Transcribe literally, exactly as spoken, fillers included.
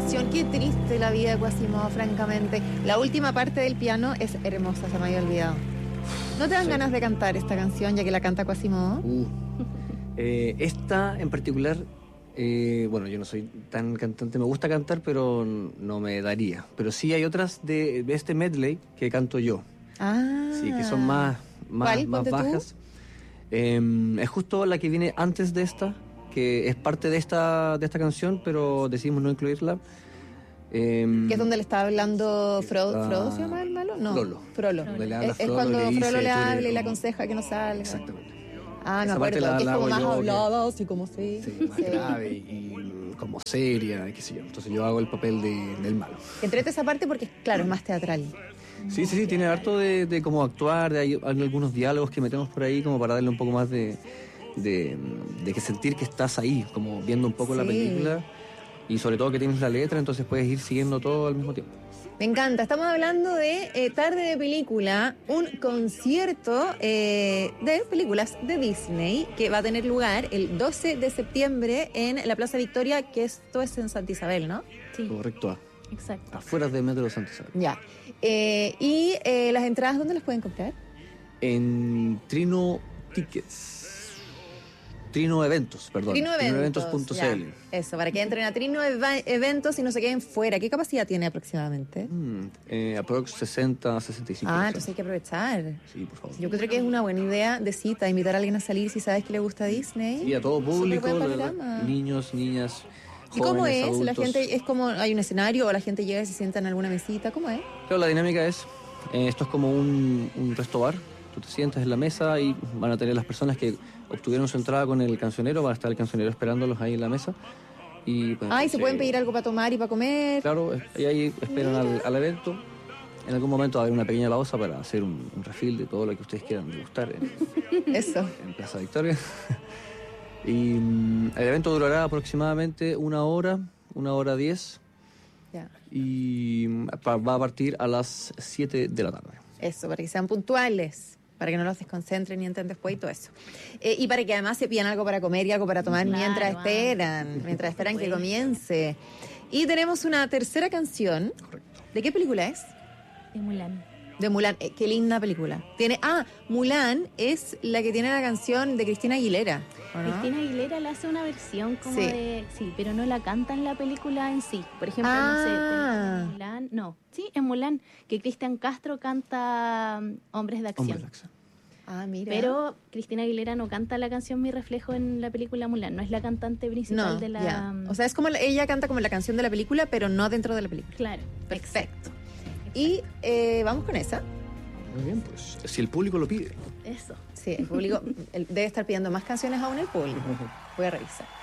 canción, qué triste la vida de Quasimodo, francamente. La última parte del piano es hermosa, se me había olvidado. ¿No te dan sí. ganas de cantar esta canción, ya que la canta Quasimodo? Uh, eh, esta en particular, eh, bueno, yo no soy tan cantante, me gusta cantar, pero no me daría. Pero sí hay otras de, de este medley que canto yo. Ah. Sí, que son más, más, más bajas. Eh, es justo la que viene antes de esta, que es parte de esta, de esta canción, pero decidimos no incluirla. Eh, que es donde le estaba hablando Frodo. ¿Frodo se llama el malo? No. Frollo. Frollo. Es, es cuando le Frollo le habla y le aconseja que no salga. Exactamente. Ah, no acuerdo, la, que es como más hablada, así como sí. Sí, más sí. grave y, y como seria, qué sé yo. Entonces yo hago el papel de, del malo. Que entrete esa parte porque, claro, es más teatral. Sí, sí, sí, tiene harto de, de cómo actuar, de hay, hay algunos diálogos que metemos por ahí como para darle un poco más de, de, de que sentir que estás ahí, como viendo un poco sí. la película y sobre todo que tienes la letra, entonces puedes ir siguiendo todo al mismo tiempo. Me encanta, estamos hablando de eh, Tarde de Película, un concierto eh, de películas de Disney que va a tener lugar el doce de septiembre en la Plaza Victoria, que esto es en Santa Isabel, ¿no? Sí. Correcto. Exacto. Afuera de Metro de Santa Isabel. Ya. Eh, ¿Y eh, las entradas dónde las pueden comprar? En Trino Tickets. Trino Eventos, perdón. Trino Eventos. Trino Eventos punto c l. Eso, para que entren a Trino Eventos y no se queden fuera. ¿Qué capacidad tiene aproximadamente? Mm, eh, aprox sesenta, sesenta y cinco. Ah, entonces hay que aprovechar. Sí, por favor. Yo creo que es una buena idea de cita, invitar a alguien a salir si sabes que le gusta Disney. Sí, a todo público, niños, niñas. ¿Y cómo es? Adultos. ¿La gente es como hay un escenario o la gente llega y se sienta en alguna mesita? ¿Cómo es? Claro, la dinámica es, eh, esto es como un, un resto bar. Tú te sientas en la mesa y van a tener las personas que obtuvieron su entrada con el cancionero, va a estar el cancionero esperándolos ahí en la mesa. Y, pues, ah, ¿y se sí. pueden pedir algo para tomar y para comer? Claro, y ahí esperan al, al evento. En algún momento va a haber una pequeña pausa para hacer un, un refill de todo lo que ustedes quieran degustar en, Eso. en Plaza Victoria. Y um, el evento durará aproximadamente una hora, una hora diez. Ya. Y va a partir a las siete de la tarde. Eso, para que sean puntuales, para que no los desconcentren ni entren después y todo eso. Eh, y para que además se pidan algo para comer y algo para tomar claro, mientras ah, esperan, mientras esperan que comience. Y tenemos una tercera canción. Correcto. ¿De qué película es? De Mulan. De Mulan, eh, qué linda película. Tiene, ah, Mulan es la que tiene la canción de Cristina Aguilera. ¿o no? Cristina Aguilera le hace una versión como sí. de... Sí, pero no la canta en la película en sí. Por ejemplo, ah. no sé, en Mulan... No, sí, en Mulan, que Cristian Castro canta um, Hombres de Acción. Hombres de Acción. Ah, mira. Pero Cristina Aguilera no canta la canción Mi Reflejo en la película Mulan. No es la cantante principal no, de la... Ya. O sea, es como la, ella canta como la canción de la película, pero no dentro de la película. Claro. Perfecto. Exacto. Y eh, vamos con esa. Muy bien, pues si el público lo pide. Eso. Sí, el público el, debe estar pidiendo más canciones aún el público. Voy a revisar.